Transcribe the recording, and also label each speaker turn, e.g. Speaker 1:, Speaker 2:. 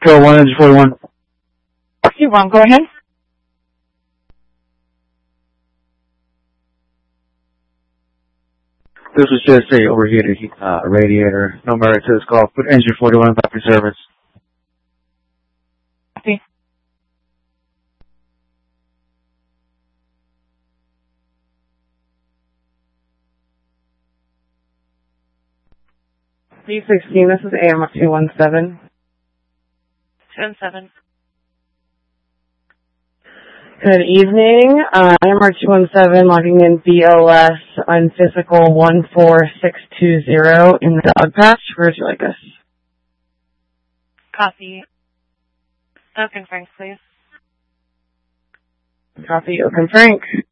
Speaker 1: Control 1, engine 41.
Speaker 2: C1, go ahead.
Speaker 1: This was just a overheated radiator. No merit to this call. Put engine 41 back in service.
Speaker 2: Copy. C16, this is AMR 217.
Speaker 3: 217.
Speaker 2: Good evening. AMR 217 logging in BOS on physical 14620 in the dog patch. Where would you like us?
Speaker 3: Copy. Oaken Frank, please.
Speaker 2: Copy, Oaken Frank.